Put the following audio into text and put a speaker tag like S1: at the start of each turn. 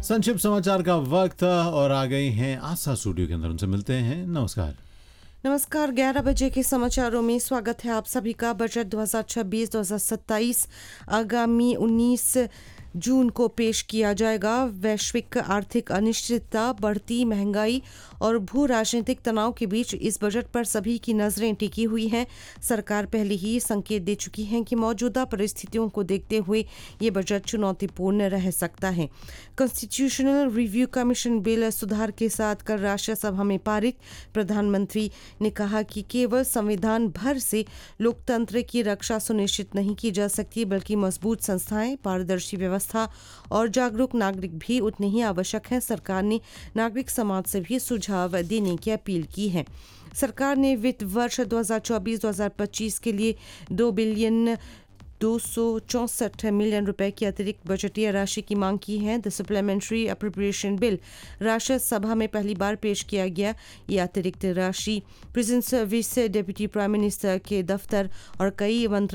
S1: संक्षिप्त समाचार का वक्त और आ गई हैं आशा स्टूडियो के अंदर, उनसे मिलते हैं। नमस्कार।
S2: नमस्कार। 11 बजे के समाचारों में स्वागत है आप सभी का। बजट 2026-2027 आगामी 19 जून को पेश किया जाएगा। वैश्विक आर्थिक अनिश्चितता, बढ़ती महंगाई और भू राजनीतिक तनाव के बीच इस बजट पर सभी की नजरें टिकी हुई हैं। सरकार पहले ही संकेत दे चुकी है कि मौजूदा परिस्थितियों को देखते हुए ये बजट चुनौतीपूर्ण रह सकता है। कॉन्स्टिट्यूशनल रिव्यू कमीशन बिल सुधार के साथ कल राष्ट्रीय सभा में पारित। प्रधानमंत्री ने कहा कि केवल संविधान भर से लोकतंत्र की रक्षा सुनिश्चित नहीं की जा सकती, बल्कि मजबूत संस्थाएं, पारदर्शी व्यवस्था और जागरूक नागरिक भी उतने ही आवश्यक हैं। सरकार ने नागरिक समाज से भी सुझाव देने की अपील की है। सरकार ने वित्त वर्ष 2024-2025 के लिए 2,264 मिलियन रुपए की अतिरिक्त बजटीय राशि की मांग की है। द सप्लीमेंट्री अप्रोप्रिएशन बिल राष्ट्रीय सभा में पहली बार पेश किया गया। ये अतिरिक्त राशि present service, deputy prime minister के दफ्तर और कई मंत्रालय